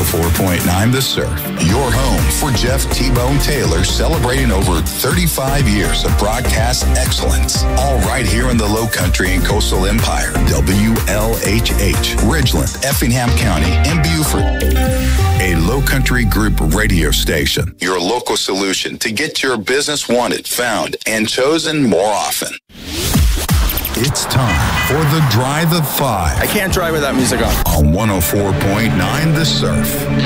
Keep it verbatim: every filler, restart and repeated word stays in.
four point nine The Surf, your home for Jeff T-Bone Taylor, celebrating over thirty-five years of broadcast excellence. All right here in the Low Country and Coastal Empire. W L H H, Ridgeland, Effingham County, and Beaufort. A Low Country Group radio station. Your local solution to get your business wanted, found, and chosen more often. It's time for the Drive of Five. I can't drive with that music on. On one oh four point nine The Surf.